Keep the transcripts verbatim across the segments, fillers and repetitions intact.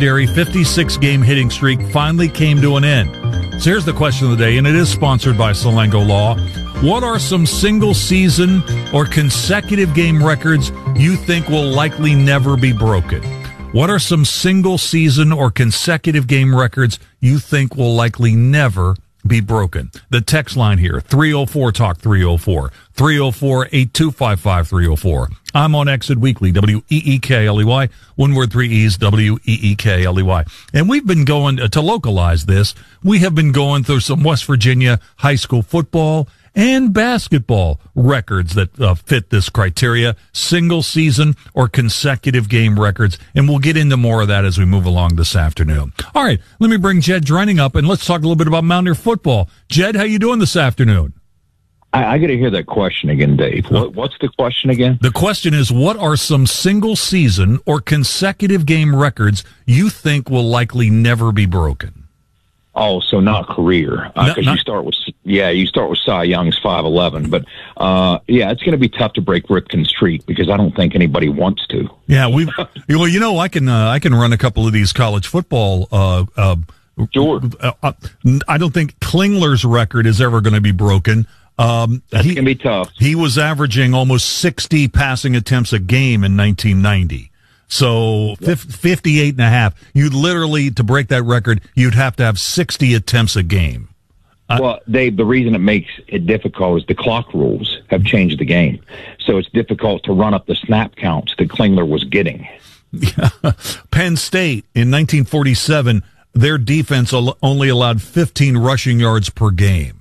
legendary fifty-six game hitting streak finally came to an end. So here's the question of the day, and it is sponsored by Salango Law. What are some single-season or consecutive game records you think will likely never be broken? What are some single-season or consecutive game records you think will likely never be broken? The text line here, three oh four talk three oh four, three oh four, eight two five five, three oh four. I'm on Exit Weekly, W E E K L E Y, one word, three E's, W E E K L E Y. And we've been going, uh, to localize this, we have been going through some West Virginia high school football and basketball records that uh, fit this criteria, single season or consecutive game records, and we'll get into more of that as we move along this afternoon. All right, let me bring Jed Drenning up, and let's talk a little bit about Mountaineer football. Jed, how you doing this afternoon? I, I got to hear that question again, Dave. What, what's the question again? The question is, what are some single season or consecutive game records you think will likely never be broken? Oh, so not career, because uh, no, you start with yeah, you start with Cy Young's five eleven, but uh, yeah, it's going to be tough to break Ripken's streak because I don't think anybody wants to. Yeah, we well, you know, I can uh, I can run a couple of these college football. Uh, uh, sure. Uh, I don't think Klingler's record is ever going to be broken. Um, That's going to be tough. He was averaging almost sixty passing attempts a game in nineteen ninety. So fifty-eight and a half. You'd literally, to break that record, you'd have to have sixty attempts a game. Well, Dave, the reason it makes it difficult is the clock rules have changed the game. So it's difficult to run up the snap counts that Klingler was getting. Yeah. Penn State, in nineteen forty-seven, their defense only allowed fifteen rushing yards per game.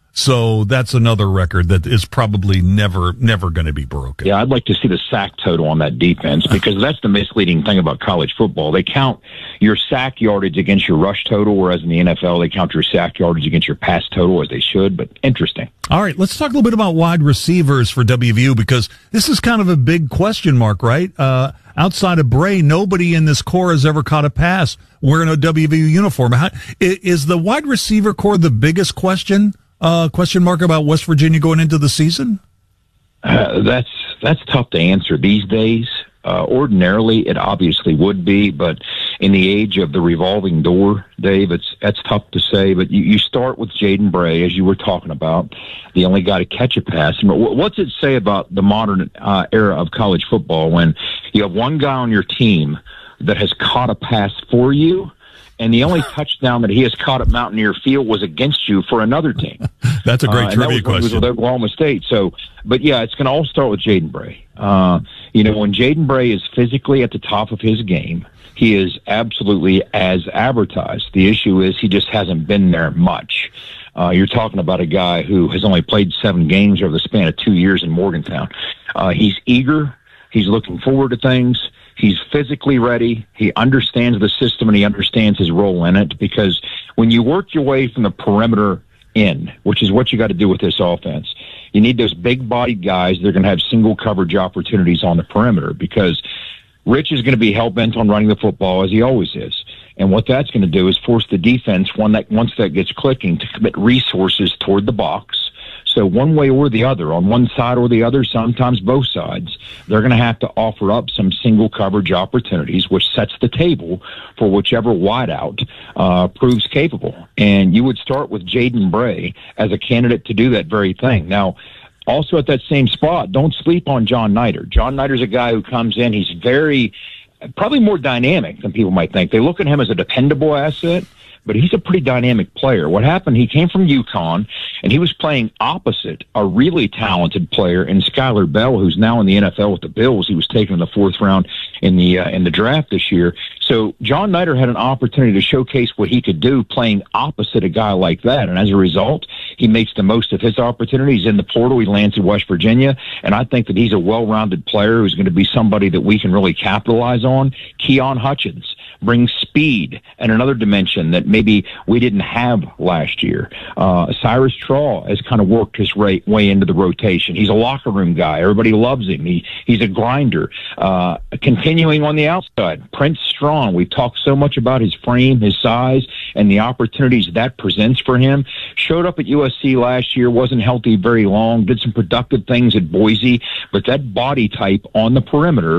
So that's another record that is probably never, never going to be broken. Yeah, I'd like to see the sack total on that defense because that's the misleading thing about college football. They count your sack yardage against your rush total, whereas in the N F L, they count your sack yardage against your pass total, as they should, but interesting. All right, let's talk a little bit about wide receivers for W V U because this is kind of a big question mark, right? Uh, outside of Bray, nobody in this core has ever caught a pass wearing a W V U uniform. How, is the wide receiver core the biggest question? Uh, question mark about West Virginia going into the season? Uh, that's that's tough to answer these days. Uh, ordinarily, it obviously would be, but in the age of the revolving door, Dave, it's that's tough to say. But you, you start with Jaden Bray, as you were talking about, the only guy to catch a pass. And what's it say about the modern uh, era of college football when you have one guy on your team that has caught a pass for you, and the only touchdown that he has caught at Mountaineer Field was against you for another team? That's a great uh, trivia that was, question. Was with Oklahoma State. So, but yeah, it's going to all start with Jaden Bray. Uh, you know, when Jaden Bray is physically at the top of his game, he is absolutely as advertised. The issue is he just hasn't been there much. Uh, you're talking about a guy who has only played seven games over the span of two years in Morgantown. Uh, he's eager. He's looking forward to things. He's physically ready. He understands the system, and he understands his role in it, because when you work your way from the perimeter in, which is what you got to do with this offense, you need those big-bodied guys that are going to have single coverage opportunities on the perimeter, because Rich is going to be hell-bent on running the football, as he always is. And what that's going to do is force the defense, one that, once that gets clicking, to commit resources toward the box. So one way or the other, on one side or the other, sometimes both sides, they're going to have to offer up some single coverage opportunities, which sets the table for whichever wideout uh, proves capable. And you would start with Jaden Bray as a candidate to do that very thing. Now, also at that same spot, don't sleep on John Niter. John Niter's a guy who comes in, he's very, probably more dynamic than people might think. They look at him as a dependable asset, but he's a pretty dynamic player. What happened, he came from UConn, and he was playing opposite a really talented player in Skylar Bell, who's now in the N F L with the Bills. He was taken in the fourth round in the uh, in the draft this year. So John Niter had an opportunity to showcase what he could do playing opposite a guy like that, and as a result, he makes the most of his opportunities. In the portal, he lands in West Virginia, and I think that he's a well-rounded player who's going to be somebody that we can really capitalize on. Keon Hutchins brings speed and another dimension that maybe we didn't have last year. Uh, Cyrus Traw has kind of worked his way, way into the rotation. He's a locker room guy. Everybody loves him. He, he's a grinder. Uh, continuing on the outside, Prince Strong. We've talked so much about his frame, his size, and the opportunities that presents for him. Showed up at U S C last year, wasn't healthy very long, did some productive things at Boise, but that body type on the perimeter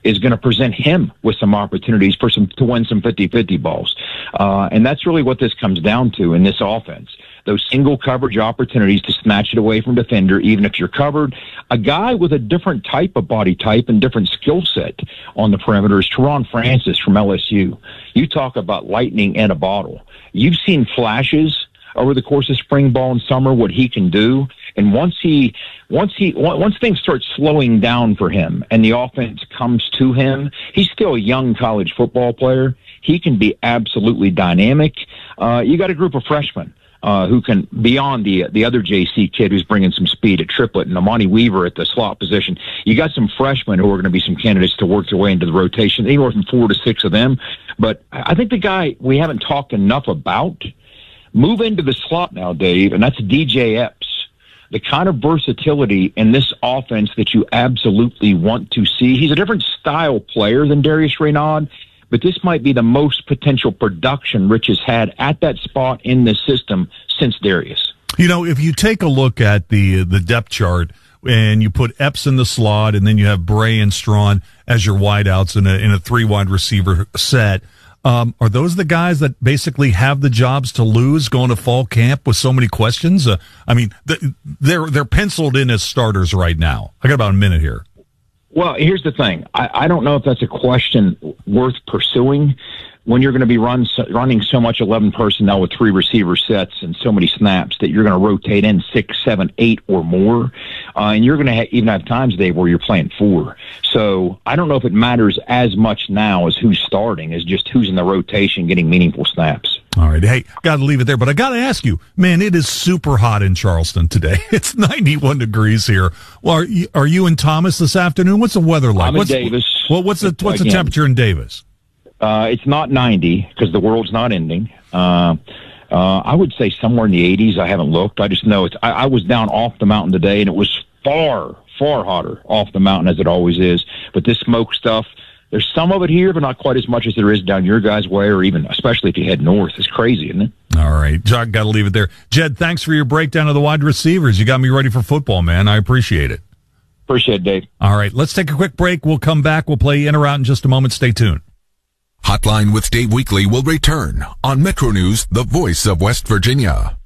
is going to present him with some opportunities for some to win some fifty-fifty balls. Uh, and that's really what this comes down to in this offense. Those single coverage opportunities to snatch it away from defender, even if you're covered. A guy with a different type of body type and different skill set on the perimeter is Teron Francis from L S U. You talk about lightning in a bottle. You've seen flashes over the course of spring ball and summer, what he can do. And once he, once he, once things start slowing down for him and the offense comes to him, he's still a young college football player. He can be absolutely dynamic. Uh, you got a group of freshmen Uh, who can, beyond the the other J C kid who's bringing some speed at Triplett and Amani Weaver at the slot position. You got some freshmen who are going to be some candidates to work their way into the rotation, anywhere from four to six of them. But I think the guy we haven't talked enough about, move into the slot now, Dave, and that's D J Epps. The kind of versatility in this offense that you absolutely want to see. He's a different style player than Darius Reynaud, but this might be the most potential production Rich has had at that spot in the system since Darius. You know, if you take a look at the the depth chart and you put Epps in the slot and then you have Bray and Strawn as your wideouts in a, in a three wide receiver set, um, are those the guys that basically have the jobs to lose going to fall camp with so many questions? Uh, I mean, they're, they're penciled in as starters right now. I got about a minute here. Well, here's the thing. I, I don't know if that's a question worth pursuing when you're going to be run, running so much eleven personnel with three receiver sets and so many snaps that you're going to rotate in six, seven, eight or more. Uh, and you're going to ha- even have times, Dave, where you're playing four. So I don't know if it matters as much now as who's starting, as just who's in the rotation getting meaningful snaps. All right. Hey, got to leave it there, but I got to ask you, man, it is super hot in Charleston today. It's ninety-one degrees here. Well, are you, are you in Thomas this afternoon? What's the weather like? I'm in what's, Davis. Well, what's the, what's Again, the temperature in Davis? Uh, it's not ninety because the world's not ending. Uh, uh, I would say somewhere in the eighties. I haven't looked. I just know it's, I, I was down off the mountain today and it was far, far hotter off the mountain as it always is. But this smoke stuff, there's some of it here, but not quite as much as there is down your guys' way, or even, especially if you head north. It's crazy, isn't it? All right. Jock, got to leave it there. Jed, thanks for your breakdown of the wide receivers. You got me ready for football, man. I appreciate it. Appreciate it, Dave. All right. Let's take a quick break. We'll come back. We'll play in or out in just a moment. Stay tuned. Hotline with Dave Weekly will return on Metro News, the voice of West Virginia.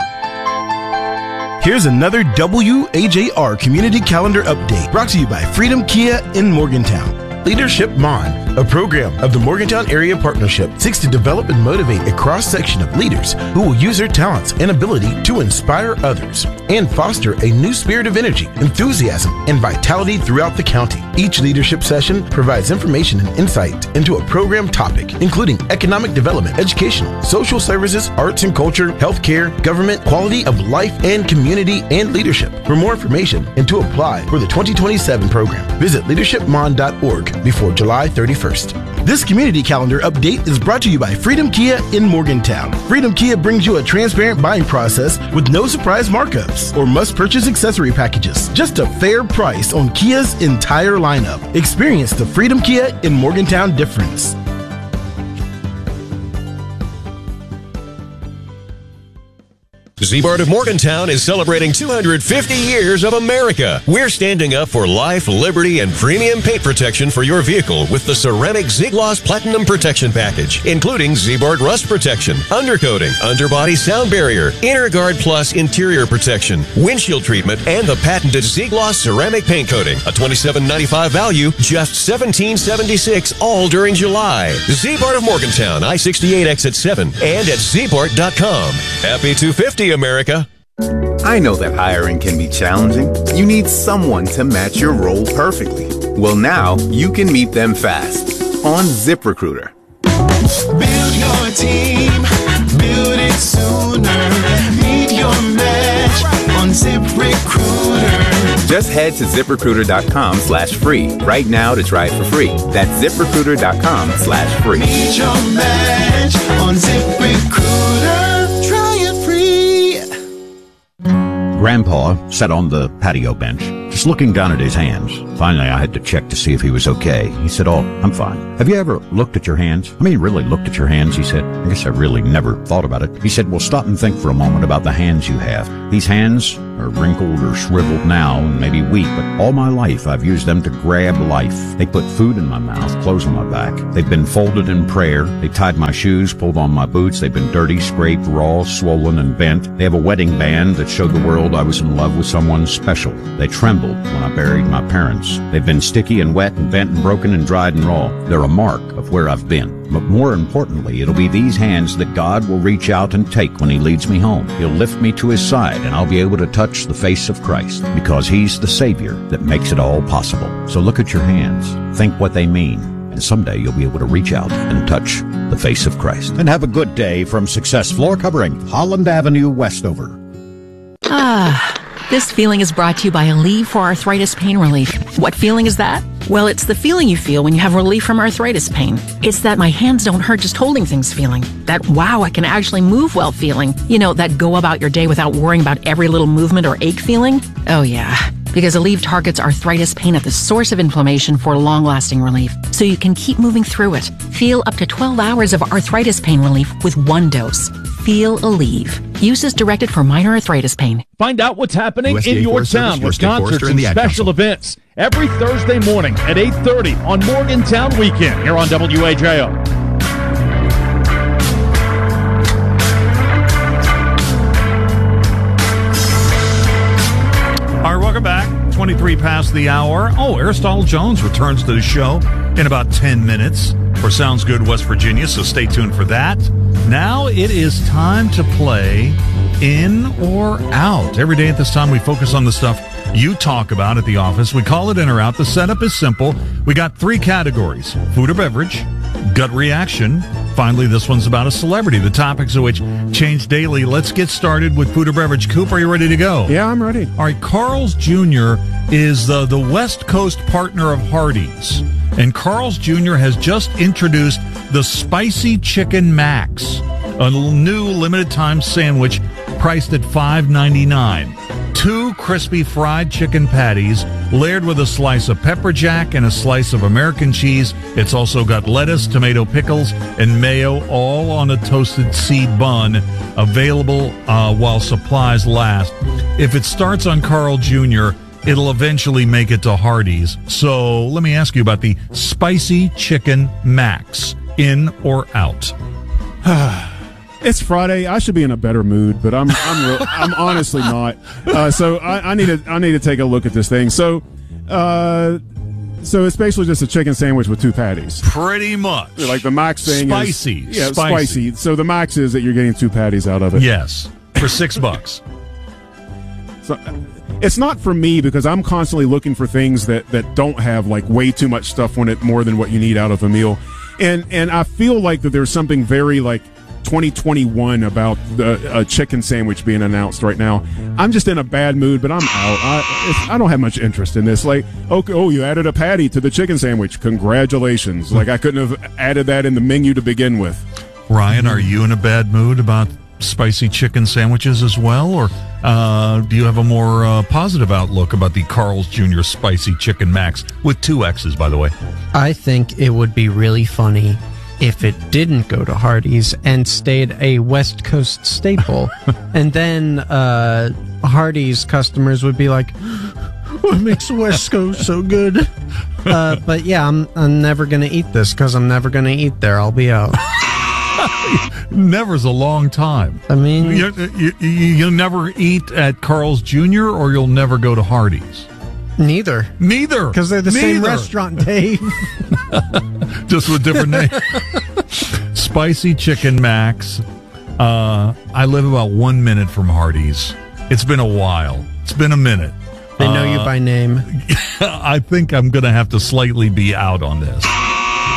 Here's another W A J R Community Calendar Update brought to you by Freedom Kia in Morgantown. Leadership Mon, a program of the Morgantown Area Partnership, seeks to develop and motivate a cross-section of leaders who will use their talents and ability to inspire others and foster a new spirit of energy, enthusiasm, and vitality throughout the county. Each leadership session provides information and insight into a program topic, including economic development, educational, social services, arts and culture, healthcare, government, quality of life, and community and leadership. For more information and to apply for the twenty twenty-seven program, visit leadership mon dot org before July thirty-first. This community calendar update is brought to you by Freedom Kia in Morgantown. Freedom Kia brings you a transparent buying process with no surprise markups or must-purchase accessory packages. Just a fair price on Kia's entire lineup. Experience the Freedom Kia in Morgantown difference. Z-Bart of Morgantown is celebrating two hundred fifty years of America. We're standing up for life, liberty, and premium paint protection for your vehicle with the ceramic Z-Gloss Platinum Protection Package, including Z-Bart Rust Protection, Undercoating, Underbody Sound Barrier, Inner Guard Plus Interior Protection, Windshield Treatment, and the patented Z-Gloss Ceramic Paint Coating. A twenty-seven ninety-five value, just seventeen seventy-six, all during July. Z-Bart of Morgantown, I sixty-eight exit seven, and at z bart dot com. Happy two fifty, America. I know that hiring can be challenging. You need someone to match your role perfectly. Well, now you can meet them fast on ZipRecruiter. Build your team, build it sooner. Meet your match on ZipRecruiter. Just head to ZipRecruiter.com slash free right now to try it for free. That's ZipRecruiter.com slash free. Meet your match on ZipRecruiter. Try it free. Grandpa sat on the patio bench, just looking down at his hands. Finally, I had to check to see if he was okay. He said, oh, I'm fine. Have you ever looked at your hands? I mean, really looked at your hands? He said, I guess I really never thought about it. He said, well, stop and think for a moment about the hands you have. These hands are wrinkled or shriveled now and maybe weak, but all my life I've used them to grab life. They put food in my mouth, clothes on my back. They've been folded in prayer. They tied my shoes, pulled on my boots. They've been dirty, scraped, raw, swollen, and bent. They have a wedding band that showed the world I was in love with someone special. They trembled when I buried my parents. They've been sticky and wet and bent and broken and dried and raw. They're a mark of where I've been. But more importantly, it'll be these hands that God will reach out and take when he leads me home. He'll lift me to his side and I'll be able to touch the face of Christ because he's the Savior that makes it all possible. So look at your hands, think what they mean, and someday you'll be able to reach out and touch the face of Christ. And have a good day from Success Floor Covering, Holland Avenue, Westover. Ah, this feeling is brought to you by Aleve for Arthritis Pain Relief. What feeling is that? Well, it's the feeling you feel when you have relief from arthritis pain. It's that my hands don't hurt just holding things feeling. That, wow, I can actually move well feeling. You know, that go about your day without worrying about every little movement or ache feeling. Oh, yeah. Because Aleve targets arthritis pain at the source of inflammation for long-lasting relief, so you can keep moving through it. Feel up to twelve hours of arthritis pain relief with one dose. Feel Aleve. Use is directed for minor arthritis pain. Find out what's happening U S D A in your Forest Service, town your with state concerts forester, and and the Ad special Council. events every Thursday morning at eight thirty on Morgantown Weekend here on W A J O. All right, welcome back. twenty-three past the hour. Oh, Aristotle Jones returns to the show in about ten minutes for Sounds Good West Virginia, so stay tuned for that. Now it is time to play In or Out. Every day at this time, we focus on the stuff you talk about at the office. We call it In or Out. The setup is simple. We got three categories: food or beverage, gut reaction. Finally, this one's about a celebrity, the topics of which change daily. Let's get started with food or beverage. Coop, are you ready to go? Yeah, I'm ready. All right, Carl's Junior is the, the West Coast partner of Hardee's. And Carl's Junior has just introduced the Spicy Chicken Max, a new limited-time sandwich priced at five ninety-nine. Two crispy fried chicken patties layered with a slice of pepper jack and a slice of American cheese. It's also got lettuce, tomato pickles, and mayo, all on a toasted seed bun, available uh, while supplies last. If it starts on Carl Junior, it'll eventually make it to Hardee's. So let me ask you about the Spicy Chicken Max. In or out? It's Friday. I should be in a better mood, but I'm I'm real, I'm honestly not. Uh, so I, I need to I need to take a look at this thing. So, uh, so it's basically just a chicken sandwich with two patties. Pretty much. Like the max thing Spicy. is yeah, Spicy. spicy. So the max is that you're getting two patties out of it. Yes, for six bucks. So it's not for me because I'm constantly looking for things that, that don't have like way too much stuff on it, more than what you need out of a meal. And and I feel like that there's something very like twenty twenty-one about the a chicken sandwich being announced right now. I'm just in a bad mood, but I'm out. I, it's, I don't have much interest in this. Like, okay, oh, you added a patty to the chicken sandwich. Congratulations. Like, I couldn't have added that in the menu to begin with. Ryan, are you in a bad mood about spicy chicken sandwiches as well? Or uh, do you have a more uh, positive outlook about the Carl's Junior Spicy Chicken Max with two X's, by the way? I think it would be really funny if it didn't go to Hardee's and stayed a West Coast staple. And then uh, Hardee's customers would be like, what makes West Coast so good? Uh, but yeah, I'm, I'm never going to eat this because I'm never going to eat there. I'll be out. Never's a long time. I mean, you, you, you, you'll never eat at Carl's Junior or you'll never go to Hardee's? Neither. Neither. Because they're the Neither. same restaurant, Dave. Just with different names. Spicy Chicken Max. Uh, I live about one minute from Hardee's. It's been a while. It's been a minute. They know uh, you by name. I think I'm going to have to slightly be out on this.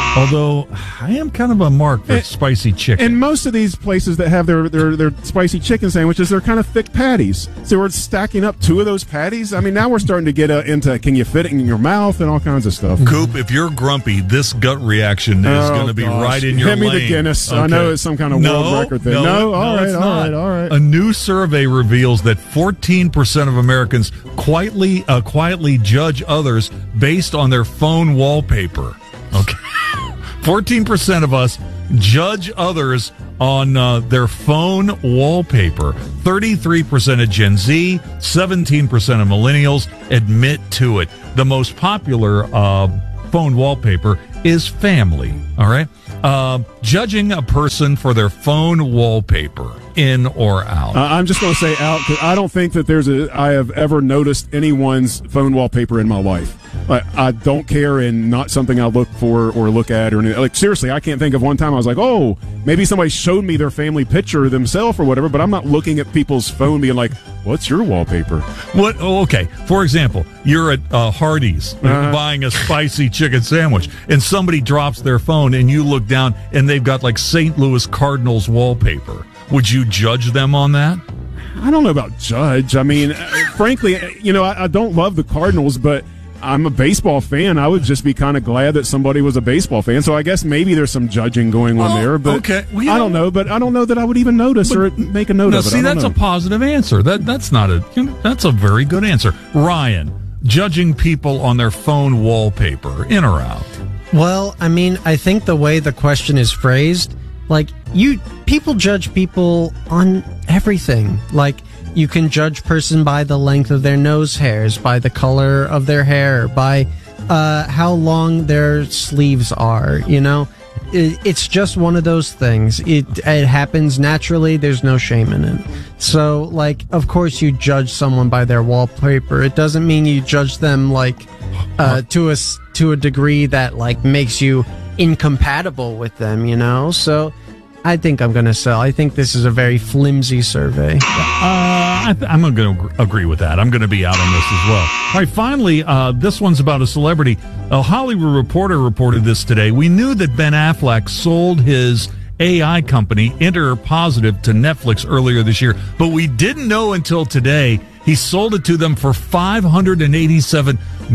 Although I am kind of a mark for And- spicy chicken. And most of these places that have their, their, their spicy chicken sandwiches, they're kind of thick patties. So we're stacking up two of those patties. I mean, now we're starting to get uh, into can you fit it in your mouth and all kinds of stuff. Coop, if you're grumpy, this gut reaction is Oh, going to be gosh. right in your Hand me the lane. Guinness. I know it's some kind of world No, record thing. No, No? All right, it's all not. right, all right. A new survey reveals that fourteen percent of Americans quietly uh, quietly judge others based on their phone wallpaper. Okay. fourteen percent of us judge others on uh, their phone wallpaper. thirty-three percent of Gen Z, seventeen percent of millennials admit to it. The most popular uh, phone wallpaper is family, all right? Uh, judging a person for their phone wallpaper, in or out. Uh, I'm just going to say out because I don't think that there's a. I have ever noticed anyone's phone wallpaper in my life. Like, I don't care and not something I look for or look at or anything. Like, seriously, I can't think of one time I was like, oh, maybe somebody showed me their family picture themselves or whatever, but I'm not looking at people's phone being like, what's your wallpaper? What? Oh, okay. For example, you're at uh, Hardee's Uh-huh. buying a spicy chicken sandwich, and somebody drops their phone, and you look down, and they've got like Saint Louis Cardinals wallpaper. Would you judge them on that? I don't know about judge. I mean, uh, frankly, you know, I, I don't love the Cardinals, but I'm a baseball fan. I would just be kind of glad that somebody was a baseball fan. So I guess maybe there's some judging going on Oh, there. But okay. Well, you I don't know- know. But I don't know that I would even notice or make a note No, of it. see, I don't that's know. a positive answer. That that's not a you know, that's a very good answer. Ryan, judging people on their phone wallpaper, in or out? Well, I mean, I think the way the question is phrased, like you people judge people on everything. Like you can judge person by the length of their nose hairs, by the color of their hair, by uh, how long their sleeves are, you know? It, it's just one of those things. It it happens naturally. There's no shame in it. So, like, of course you judge someone by their wallpaper. It doesn't mean you judge them, like, uh, to a, s- to a degree that, like, makes you incompatible with them, you know? So, I think I'm going to sell. I think this is a very flimsy survey. Uh, I th- I'm going to agree with that. I'm going to be out on this as well. All right, finally, uh, this one's about a celebrity. A Hollywood Reporter reported this today. We knew that Ben Affleck sold his A I company, Interpositive, to Netflix earlier this year, but we didn't know until today he sold it to them for five hundred eighty-seven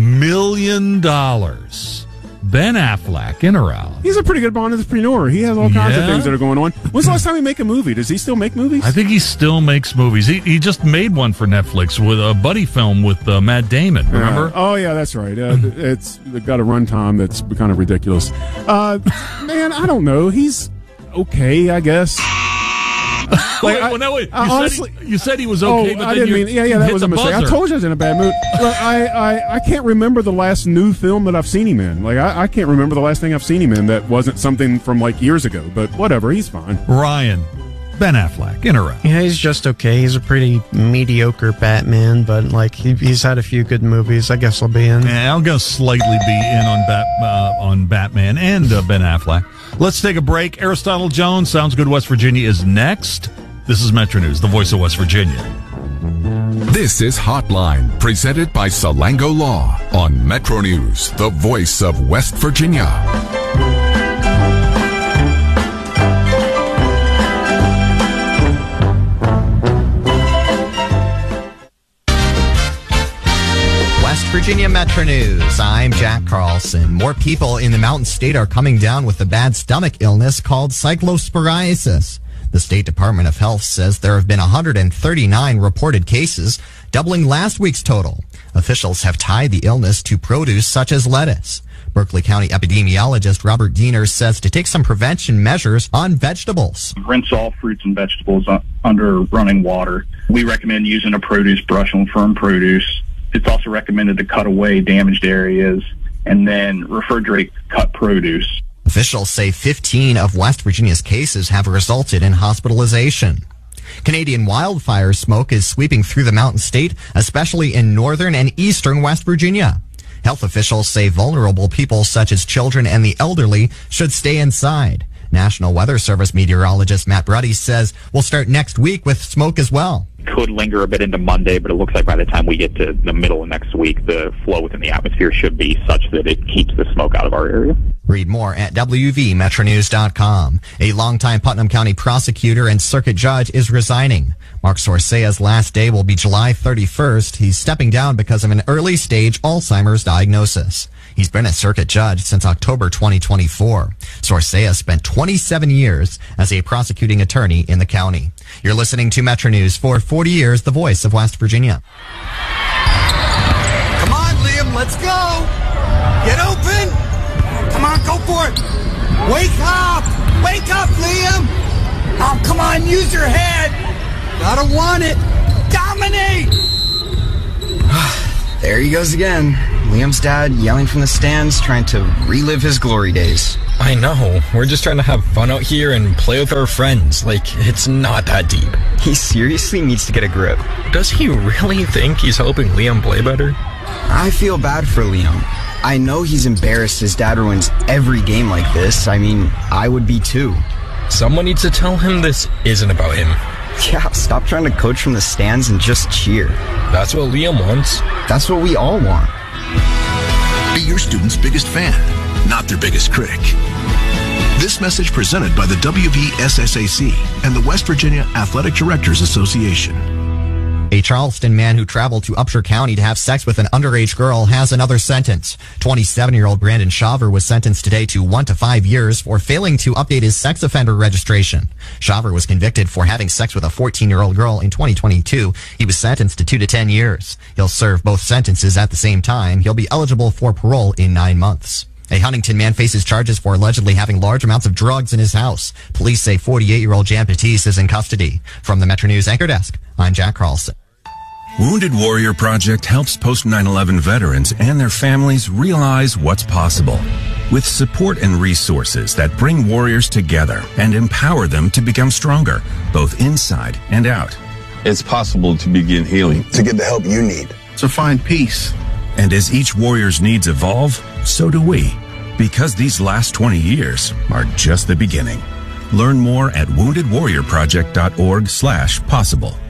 million dollars. Ben Affleck, in or out? He's a pretty good entrepreneur. He has all kinds of Yeah. things that are going on. When's the last time he make a movie? Does he still make movies? I think he still makes movies. He he just made one for Netflix with a buddy film with uh, Matt Damon. Remember? Yeah. Oh yeah, that's right. Uh, it's got a runtime that's kind of ridiculous. Uh, man, I don't know. He's okay, I guess. wait, well, no, wait. You, I said honestly- he, you said he was okay, oh, but I then didn't you mean. Yeah, yeah, that hit was the a mistake. buzzer. I told you I was in a bad mood. Look, I, I, I can't remember the last new film that I've seen him in. Like, I, I can't remember the last thing I've seen him in that wasn't something from like years ago. But whatever, he's fine. Ryan, Ben Affleck, in or out? Yeah, he's just okay. He's a pretty mediocre Batman, but like he, he's had a few good movies. I guess I'll be in. Yeah, I'll go slightly be in on Bat uh, on Batman and uh, Ben Affleck. Let's take a break. Aristotle Jones, Sounds Good West Virginia, is next. This is Metro News, the voice of West Virginia. This is Hotline, presented by Salango Law on Metro News, the voice of West Virginia. West Virginia Metro News. I'm Jack Carlson. More people in the Mountain State are coming down with a bad stomach illness called cyclosporiasis. The State Department of Health says there have been one hundred thirty-nine reported cases, doubling last week's total. Officials have tied the illness to produce such as lettuce. Berkeley County epidemiologist Robert Diener says to take some prevention measures on vegetables. Rinse all fruits and vegetables uh, under running water. We recommend using a produce brush on firm produce. It's also recommended to cut away damaged areas and then refrigerate cut produce. Officials say fifteen of West Virginia's cases have resulted in hospitalization. Canadian wildfire smoke is sweeping through the Mountain State, especially in northern and eastern West Virginia. Health officials say vulnerable people such as children and the elderly should stay inside. National Weather Service meteorologist Matt Bruddy says we'll start next week with smoke as well. Could linger a bit into Monday, but it looks like by the time we get to the middle of next week, the flow within the atmosphere should be such that it keeps the smoke out of our area. Read more at W V Metro News dot com. A longtime Putnam County prosecutor and circuit judge is resigning. Mark Sorcea's last day will be July thirty-first. He's stepping down because of an early-stage Alzheimer's diagnosis. He's been a circuit judge since October twenty twenty-four. Sorcea spent twenty-seven years as a prosecuting attorney in the county. You're listening to Metro News for forty years, the voice of West Virginia. Come on, Liam, let's go. Get open. Come on, go for it. Wake up. Wake up, Liam. Oh, come on, use your head. Gotta want it. Dominate. There he goes again. Liam's dad yelling from the stands, trying to relive his glory days. I know. We're just trying to have fun out here and play with our friends. Like, it's not that deep. He seriously needs to get a grip. Does he really think he's helping Liam play better? I feel bad for Liam. I know he's embarrassed his dad ruins every game like this. I mean, I would be too. Someone needs to tell him this isn't about him. Yeah, stop trying to coach from the stands and just cheer. That's what Liam wants. That's what we all want. Be your student's biggest fan, not their biggest critic. This message presented by the W V S S A C and the West Virginia Athletic Directors Association. A Charleston man who traveled to Upshur County to have sex with an underage girl has another sentence. twenty-seven-year-old Brandon Shaver was sentenced today to one to five years for failing to update his sex offender registration. Shaver was convicted for having sex with a fourteen-year-old girl in twenty twenty-two. He was sentenced to two to ten years. He'll serve both sentences at the same time. He'll be eligible for parole in nine months. A Huntington man faces charges for allegedly having large amounts of drugs in his house. Police say forty-eight-year-old Jan Batiste is in custody. From the Metro News Anchor Desk, I'm Jack Carlson. Wounded Warrior Project helps post nine eleven veterans and their families realize what's possible. With support and resources that bring warriors together and empower them to become stronger, both inside and out. It's possible to begin healing, to get the help you need, to find peace. And as each warrior's needs evolve, so do we. Because these last twenty years are just the beginning. Learn more at wounded warrior project dot org slash possible.